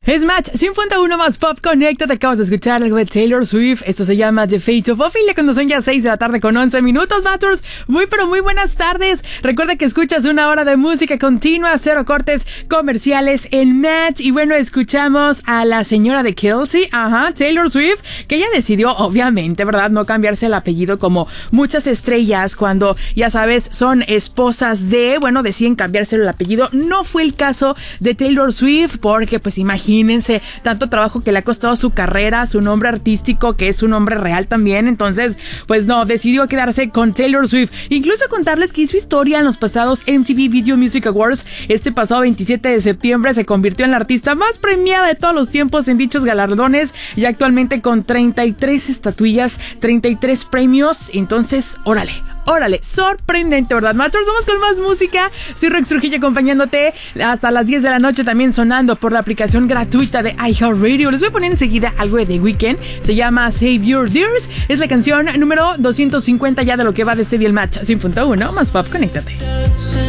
Es Match 100.1 más Pop Connecta. Te acabas de escuchar algo de Taylor Swift. Esto se llama The Fate of Ophelia, cuando son ya 6 de la tarde con 11 minutos, Matters. Muy pero muy buenas tardes. Recuerda que escuchas una hora de música continua, cero cortes comerciales en Match. Y bueno, escuchamos a la señora de Kelsey, Taylor Swift, que ella decidió, obviamente, ¿verdad?, no cambiarse el apellido como muchas estrellas cuando, ya sabes, son esposas de, bueno, deciden cambiarse el apellido. No fue el caso de Taylor Swift porque, pues, imagínense tanto trabajo que le ha costado su carrera, su nombre artístico, que es su nombre real también. Entonces, pues no, decidió quedarse con Taylor Swift. Incluso contarles que hizo historia en los pasados MTV Video Music Awards. Este pasado 27 de septiembre se convirtió en la artista más premiada de todos los tiempos en dichos galardones, y actualmente con 33 estatuillas, 33 premios. Entonces, órale, sorprendente, ¿verdad, Masters? Vamos con más música. Soy Rex Trujillo acompañándote hasta las 10 de la noche, también sonando por la aplicación gratuita de iHeartRadio. Les voy a poner enseguida algo de The Weeknd. Se llama Save Your Tears. Es la canción número 250 ya de lo que va de este día el Match 100.1 más Pop. Conéctate.